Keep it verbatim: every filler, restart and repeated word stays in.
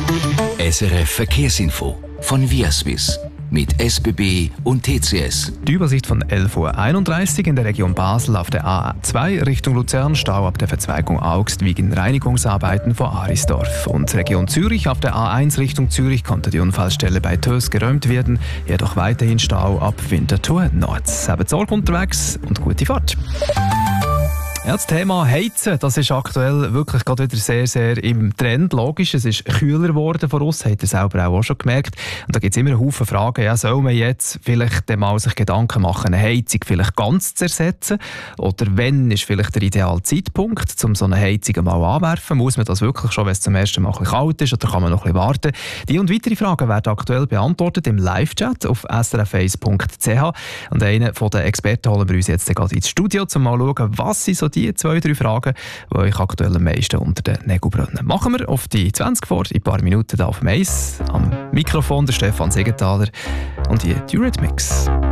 S R F Verkehrsinfo von Viaswiss mit S B B und T C S. Die Übersicht von elf Uhr einunddreißig in der Region Basel auf der A zwei Richtung Luzern, Stau ab der Verzweigung Augst wegen Reinigungsarbeiten vor Arisdorf. Und Region Zürich auf der A eins Richtung Zürich konnte die Unfallstelle bei Tös geräumt werden, jedoch weiterhin Stau ab Winterthur Nord. Habt Sorge unterwegs und gute Fahrt. Ja, das Thema Heizen, das ist aktuell wirklich gerade wieder sehr, sehr im Trend. Logisch, es ist kühler geworden von uns, habt ihr selber auch schon gemerkt. Und da gibt es immer einen Haufen Fragen. Ja, soll man jetzt vielleicht mal sich Gedanken machen, eine Heizung vielleicht ganz zu ersetzen? Oder wann ist vielleicht der ideale Zeitpunkt, um so eine Heizung mal anwerfen? Muss man das wirklich schon, wenn es zum ersten Mal ein bisschen kalt ist, oder kann man noch ein bisschen warten? Die und weitere Fragen werden aktuell beantwortet im Live-Chat auf s r f eins punkt c h. Und einen von den Experten holen wir uns jetzt gerade ins Studio, um mal zu schauen, was sind so die zwei, drei Fragen, die euch aktuell am meisten unter den Nägeln brennen. Machen wir auf die zwanzig vor, in ein paar Minuten da auf dem Eis. Am Mikrofon der Stefan Segenthaler und die Eurythmics.